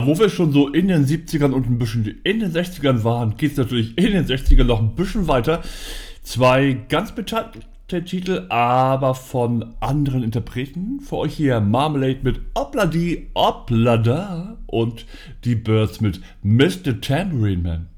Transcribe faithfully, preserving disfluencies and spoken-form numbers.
Wo wir schon so in den siebzigern und ein bisschen in den sechzigern waren, geht es natürlich in den sechzigern noch ein bisschen weiter. Zwei ganz bekannte Titel, aber von anderen Interpreten. Für euch hier Marmalade mit Obladi Oblada und die Birds mit Mister Tambourine Man.